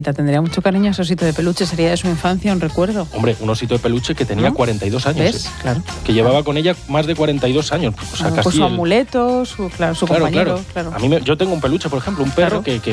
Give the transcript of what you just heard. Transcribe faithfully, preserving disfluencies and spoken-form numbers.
Te tendría mucho cariño ese osito de peluche, sería de su infancia un recuerdo. Hombre, un osito de peluche que tenía ¿no? cuarenta y dos años. ¿Ves? ¿eh? Claro. Que llevaba claro. con ella más de cuarenta y dos años. O sea, claro, casi pues su el... amuleto, su, claro, su claro, compañero. Claro. Claro. A mí me, yo tengo un peluche, por ejemplo, un perro claro. que, que